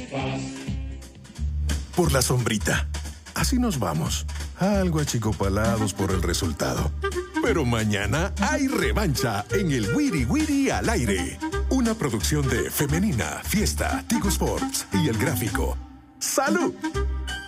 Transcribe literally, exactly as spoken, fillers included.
Por la sombrita. Así nos vamos. Algo achicopalados por el resultado. Pero mañana hay revancha en el Wiri Wiri al aire. Una producción de Femenina, Fiesta, Tigo Sports y El Gráfico. ¡Salud!